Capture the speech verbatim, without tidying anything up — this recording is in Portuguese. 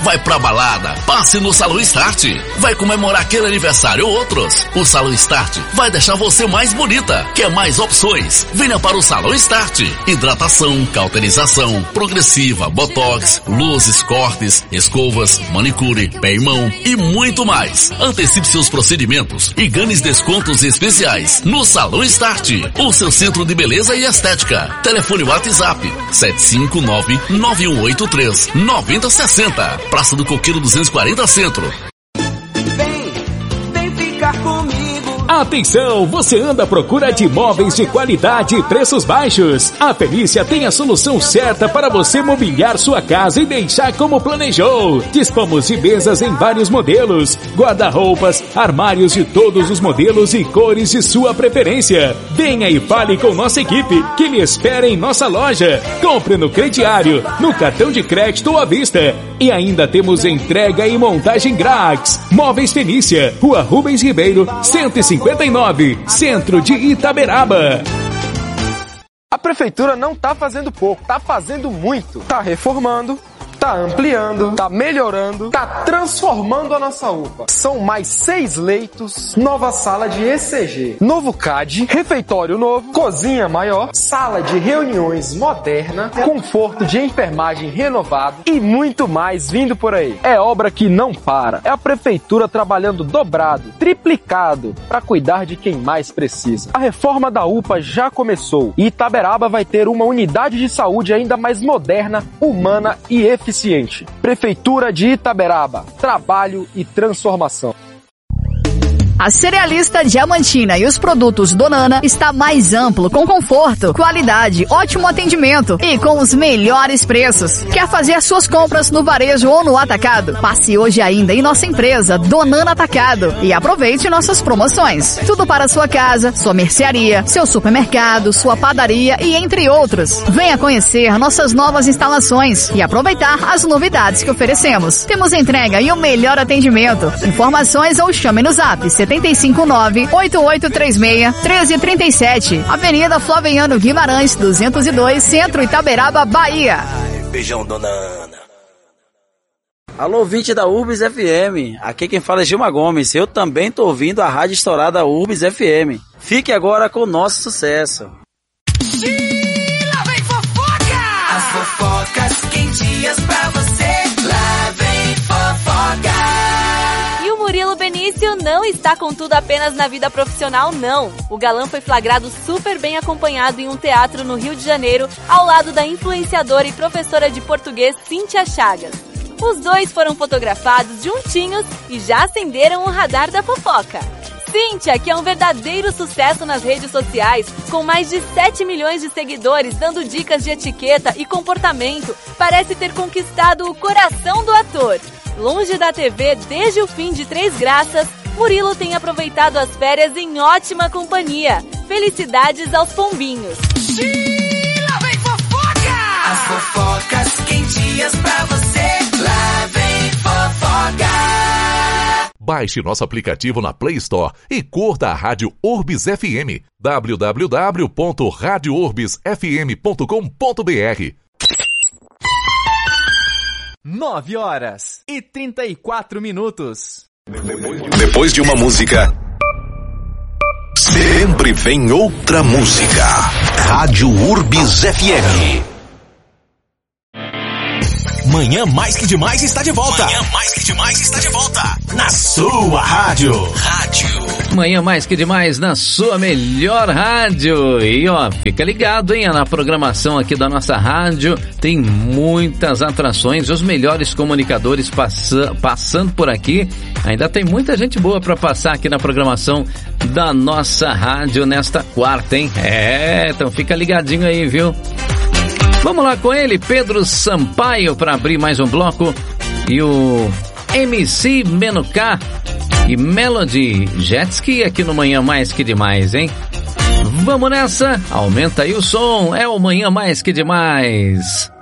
Vai pra balada? Passe no Salão Start. Vai comemorar aquele aniversário ou outros? O Salão Start vai deixar você mais bonita. Quer mais opções? Venha para o Salão Start. Hidratação, cauterização, progressiva, botox, luzes, cortes, escovas, manicure, pé e mão e muito mais. Antecipe seus procedimentos e ganhe descontos especiais no Salão Start, o seu centro de beleza e estética. Telefone WhatsApp sete cinco nove, nove um oito três, nove zero seis zero. Praça do Coqueiro duzentos e quarenta Centro. Vem, vem ficar comigo. Atenção, você anda à procura de imóveis de qualidade e preços baixos? A Felícia tem a solução certa para você mobiliar sua casa e deixar como planejou. Dispomos de mesas em vários modelos, guarda-roupas, armários de todos os modelos e cores de sua preferência. Venha e fale com nossa equipe que lhe espera em nossa loja. Compre no crediário, no cartão de crédito ou à vista. E ainda temos entrega e montagem grátis. Móveis Felícia, Rua Rubens Ribeiro, cento e cinquenta e nove, Centro de Itaberaba. A prefeitura não tá fazendo pouco, tá fazendo muito. Tá reformando, tá ampliando, tá melhorando, tá transformando a nossa U P A. São mais seis leitos, nova sala de E C G, novo C A D, refeitório novo, cozinha maior, sala de reuniões moderna, conforto de enfermagem renovado e muito mais vindo por aí. É obra que não para. É a prefeitura trabalhando dobrado, triplicado para cuidar de quem mais precisa. A reforma da U P A já começou e Itaberaba vai ter uma unidade de saúde ainda mais moderna, humana e eficiente. Eficiente. Prefeitura de Itaberaba. Trabalho e transformação. A Cerealista Diamantina e os produtos Donana está mais amplo, com conforto, qualidade, ótimo atendimento e com os melhores preços. Quer fazer suas compras no varejo ou no atacado? Passe hoje ainda em nossa empresa Donana Atacado e aproveite nossas promoções. Tudo para sua casa, sua mercearia, seu supermercado, sua padaria e entre outros. Venha conhecer nossas novas instalações e aproveitar as novidades que oferecemos. Temos entrega e o melhor atendimento. Informações ou chame no zap setenta e cinco nove, oito oito três seis, um três três sete. Avenida Flaviano Guimarães, duzentos e dois, Centro, Itaberaba, Bahia. Beijão, dona Ana. Alô, ouvinte da Urbis F M. Aqui quem fala é Gilma Gomes. Eu também tô ouvindo a Rádio Estourada Urbis F M. Fique agora com o nosso sucesso. E lá vem fofoca! As fofocas quentinhas pra você. Lá vem fofoca! Murilo Benício não está com tudo apenas na vida profissional, não. O galã foi flagrado super bem acompanhado em um teatro no Rio de Janeiro, ao lado da influenciadora e professora de português Cíntia Chagas. Os dois foram fotografados juntinhos e já acenderam o radar da fofoca. Cíntia, que é um verdadeiro sucesso nas redes sociais, com mais de sete milhões de seguidores dando dicas de etiqueta e comportamento, parece ter conquistado o coração do ator. Longe da T V desde o fim de Três Graças, Murilo tem aproveitado as férias em ótima companhia. Felicidades aos pombinhos. E lá vem fofoca! As fofocas quentinhas pra você. Lá vem fofoca! Baixe nosso aplicativo na Play Store e curta a Rádio Urbis F M. w w w ponto rádio urbis f m ponto com ponto b r. nove horas e trinta e quatro minutos. Depois de uma música, sempre vem outra música. Rádio Urbis F M. Manhã Mais Que Demais está de volta. Manhã Mais Que Demais está de volta. Na sua rádio. Rádio. Manhã Mais Que Demais na sua melhor rádio. E ó, fica ligado, hein? Na programação aqui da nossa rádio tem muitas atrações. Os melhores comunicadores passa, passando por aqui. Ainda tem muita gente boa para passar aqui na programação da nossa rádio nesta quarta, hein? É, então fica ligadinho aí, viu? Vamos lá com ele, Pedro Sampaio, para abrir mais um bloco. E o M C Menuká e Melody Jetski aqui no Manhã Mais Que Demais, hein? Vamos nessa, aumenta aí o som, é o Manhã Mais Que Demais.